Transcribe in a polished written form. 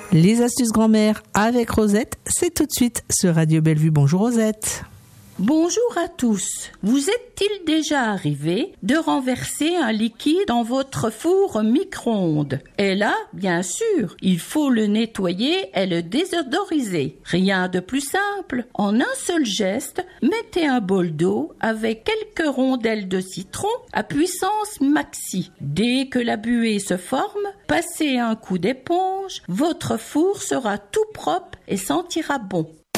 Les astuces grand-mère avec Rosette, c'est tout de suite sur Radio Bellevue. Bonjour Rosette. Bonjour à tous. Vous est-il déjà arrivé de renverser un liquide dans votre four micro-ondes? Et là, bien sûr, il faut le nettoyer et le désodoriser. Rien de plus simple. En un seul geste, mettez un bol d'eau avec quelques rondelles de citron à puissance maxi. Dès que la buée se forme, passez un coup d'éponge, votre four sera tout propre et sentira bon.